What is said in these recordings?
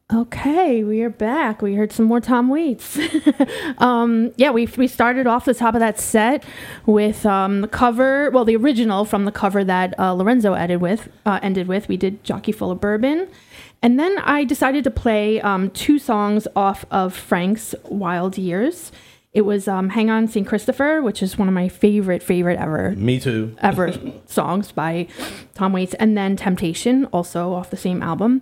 Okay, we are back. We heard some more Tom Waits. We started off the top of that set with the cover, well, the original from the cover that Lorenzo ended with. We did Jockey Full of Bourbon. And then I decided to play two songs off of Frank's Wild Years. It was Hang On St. Christopher, which is one of my favorite ever. Me too. Ever songs by Tom Waits. And then Temptation, also off the same album.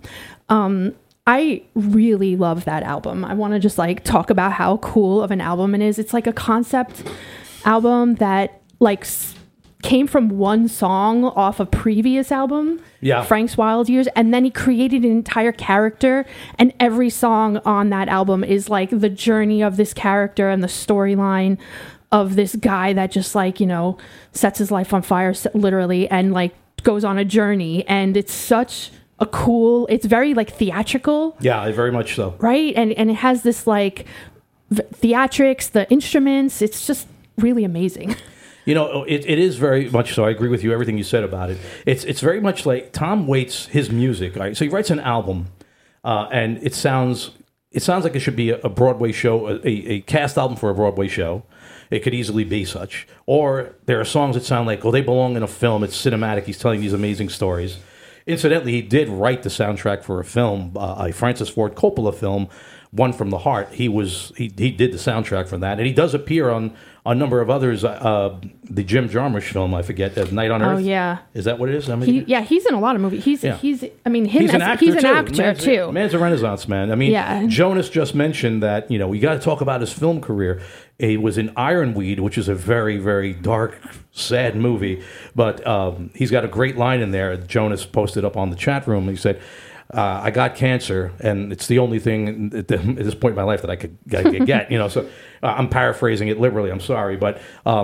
I really love that album. I want to just talk about how cool of an album it is. It's like a concept album that came from one song off a previous album, Frank's Wild Years, and then he created an entire character, and every song on that album is the journey of this character and the storyline of this guy that just sets his life on fire literally and goes on a journey, and it's such it's very theatrical. Yeah, very much so. Right? And it has this theatrics, the instruments, it's just really amazing. It is very much so. I agree with you, everything you said about it. It's very much like Tom Waits, his music. Right? So he writes an album, and it sounds like it should be a Broadway show, a cast album for a Broadway show. It could easily be such. Or there are songs that sound like, they belong in a film. It's cinematic. He's telling these amazing stories. Incidentally, he did write the soundtrack for a film, a Francis Ford Coppola film, One from the Heart. He did the soundtrack for that, and he does appear on a number of others. The Jim Jarmusch film, I forget, Night on Earth. Oh yeah, is that what it is? He's in a lot of movies. He's an actor too. Man's a Renaissance man. Jonas just mentioned that we got to talk about his film career. He was in Ironweed, which is a very, very dark, sad movie. But he's got a great line in there. Jonas posted up on the chat room. He said, I got cancer, and it's the only thing at this point in my life that I could get. So I'm paraphrasing it liberally. I'm sorry, but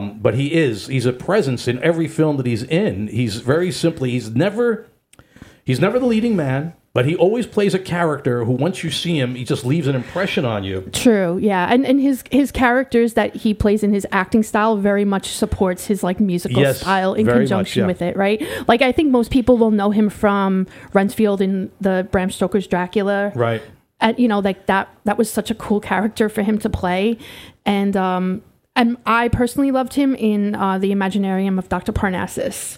he's a presence in every film that he's in. He's very simply, he's never the leading man. But he always plays a character who, once you see him, he just leaves an impression on you. True, yeah. And his characters that he plays in his acting style very much supports his musical style in conjunction with it, right? I think most people will know him from Renfield in the Bram Stoker's Dracula. Right. And, that was such a cool character for him to play. And I personally loved him in The Imaginarium of Dr. Parnassus.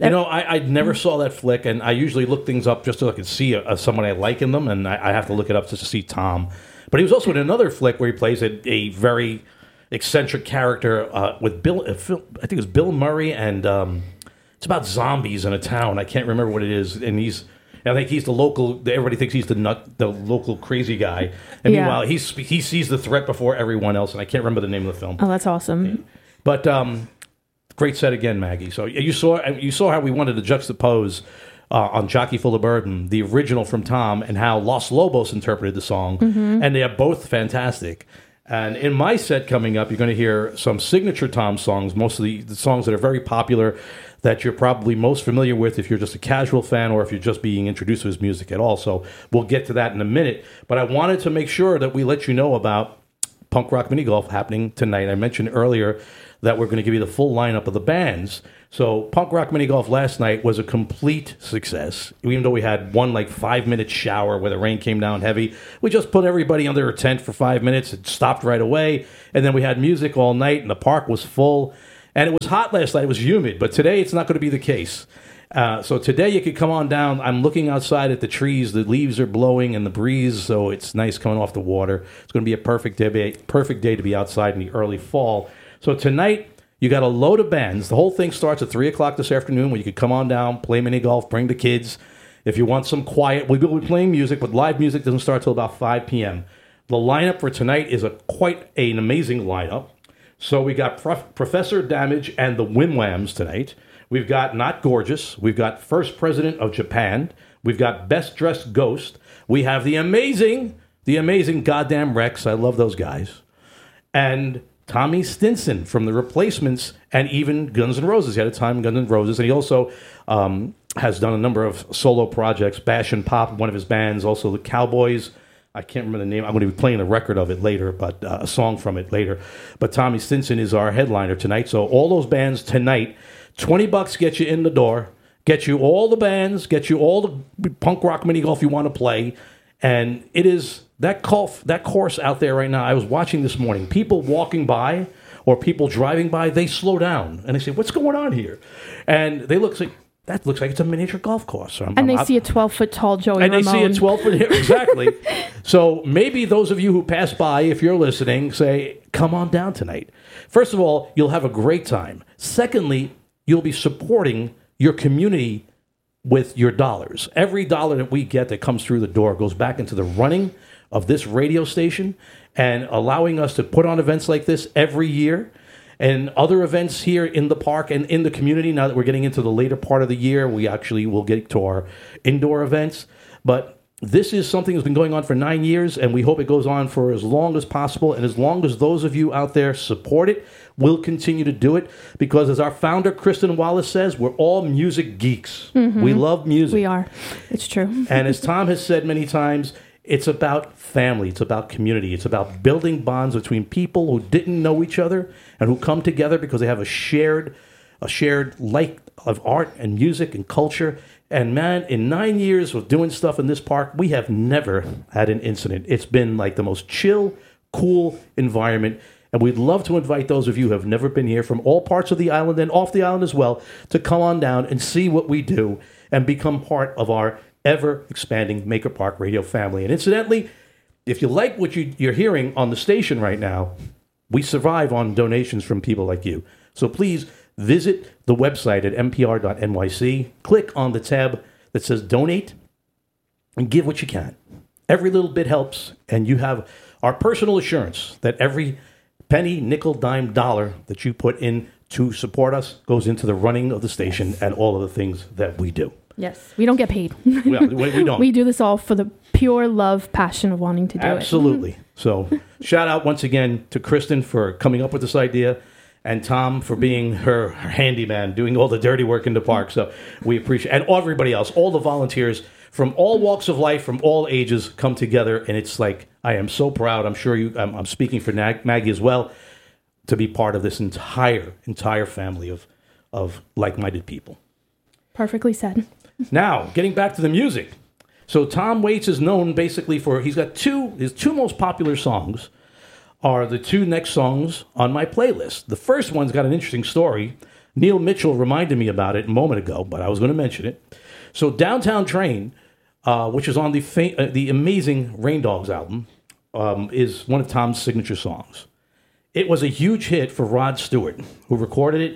I never saw that flick, and I usually look things up just so I can see someone I like in them, and I have to look it up just to see Tom. But he was also in another flick where he plays a very eccentric character with Bill. I think it was Bill Murray, and it's about zombies in a town. I can't remember what it is, and I think he's the local. Everybody thinks he's the local crazy guy, and meanwhile he sees the threat before everyone else. And I can't remember the name of the film. Oh, that's awesome! Yeah. But great set again, Maggie. So you saw how we wanted to juxtapose on Jockey Full of Bourbon, the original from Tom, and how Los Lobos interpreted the song, and they are both fantastic. And in my set coming up, you're going to hear some signature Tom songs, most of the songs that are very popular, that you're probably most familiar with if you're just a casual fan or if you're just being introduced to his music at all. So we'll get to that in a minute. But I wanted to make sure that we let you know about Punk Rock Mini Golf happening tonight. I mentioned earlier that we're going to give you the full lineup of the bands. So Punk Rock Mini Golf last night was a complete success. Even though we had one 5-minute shower where the rain came down heavy, we just put everybody under a tent for 5 minutes. It stopped right away. And then we had music all night, and the park was full. And it was hot last night. It was humid. But today it's not going to be the case. So today you could come on down. I'm looking outside at the trees. The leaves are blowing and the breeze, so it's nice coming off the water. It's going to be a perfect day to be outside in the early fall. So tonight, you got a load of bands. The whole thing starts at 3 o'clock this afternoon where you could come on down, play mini golf, bring the kids. If you want some quiet, we'll be playing music, but live music doesn't start till about 5 p.m. The lineup for tonight is quite an amazing lineup. So we got Professor Damage and the Wim Whams tonight. We've got Not Gorgeous. We've got First President of Japan. We've got Best Dressed Ghost. We have the amazing Goddamn Rex. I love those guys. And Tommy Stinson from The Replacements and even Guns N' Roses. He had a time in Guns N' Roses. And he also has done a number of solo projects. Bash and Pop, one of his bands. Also the Cowboys. I can't remember the name. I'm going to be playing a record of it later, but a song from it later. But Tommy Stinson is our headliner tonight. So all those bands tonight, $20 get you in the door, get you all the bands, get you all the punk rock mini golf you want to play, And it is that course out there right now. I was watching this morning. People walking by or people driving by, they slow down and they say, "What's going on here?" And they look like, that looks like it's a miniature golf course. And they see a 12-foot tall Joey Ramone. And they see a 12-foot, exactly. So maybe those of you who pass by, if you're listening, say, come on down tonight. First of all, you'll have a great time. Secondly, you'll be supporting your community with your dollars. Every dollar that we get that comes through the door goes back into the running of this radio station and allowing us to put on events like this every year and other events here in the park and in the community. Now that we're getting into the later part of the year, we actually will get to our indoor events. But this is something that's been going on for 9 years, and we hope it goes on for as long as possible. And as long as those of you out there support it, we'll continue to do it. Because as our founder, Kristen Wallace, says, we're all music geeks. Mm-hmm. We love music. We are. It's true. And as Tom has said many times, it's about family. It's about community. It's about building bonds between people who didn't know each other and who come together because they have a shared like of art and music and culture. And man, in 9 years of doing stuff in this park, we have never had an incident. It's been like the most chill, cool environment. And we'd love to invite those of you who have never been here from all parts of the island and off the island as well to come on down and see what we do and become part of our ever-expanding Maker Park radio family. And incidentally, if you like what you're hearing on the station right now, we survive on donations from people like you. So please visit the website at mpr.nyc, click on the tab that says Donate, and give what you can. Every little bit helps, and you have our personal assurance that every penny, nickel, dime, dollar that you put in to support us goes into the running of the station and all of the things that we do. Yes, we don't get paid. Well, we don't. We do this all for the pure love, passion of wanting to do it. Absolutely. So shout out once again to Kristen for coming up with this idea and Tom for being her handyman, doing all the dirty work in the park. So we appreciate and everybody else, all the volunteers from all walks of life, from all ages come together. And it's like, I am so proud. I'm sure I'm speaking for Maggie as well, to be part of this entire family of like-minded people. Perfectly said. Now, getting back to the music. So Tom Waits is known basically for, his two most popular songs are the two next songs on my playlist. The first one's got an interesting story. Neil Mitchell reminded me about it a moment ago, but I was going to mention it. So Downtown Train, which is on the amazing Rain Dogs album, is one of Tom's signature songs. It was a huge hit for Rod Stewart, who recorded it.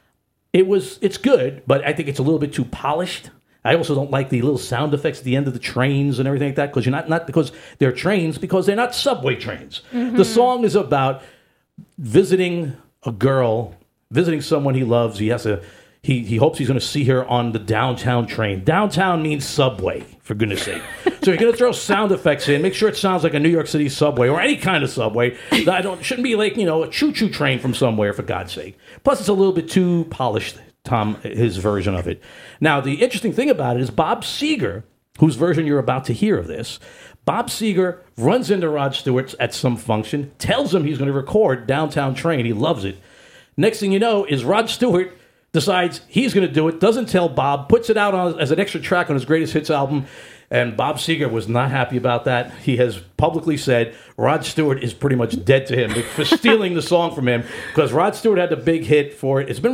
It's good, but I think it's a little bit too polished. I also don't like the little sound effects at the end of the trains and everything like that, because not because they're trains, because they're not subway trains. Mm-hmm. The song is about visiting a girl, visiting someone he loves. He hopes he's going to see her on the downtown train. Downtown means subway, for goodness sake. So you're going to throw sound effects in. Make sure it sounds like a New York City subway or any kind of subway. Shouldn't be like, a choo-choo train from somewhere, for God's sake. Plus, it's a little bit too polished, his version of it. Now, the interesting thing about it is Bob Seger, whose version you're about to hear of this, Bob Seger runs into Rod Stewart at some function, tells him he's going to record Downtown Train. He loves it. Next thing you know is Rod Stewart decides he's going to do it, doesn't tell Bob, puts it out as an extra track on his greatest hits album, and Bob Seger was not happy about that. He has publicly said Rod Stewart is pretty much dead to him for stealing the song from him, because Rod Stewart had the big hit for it. It's been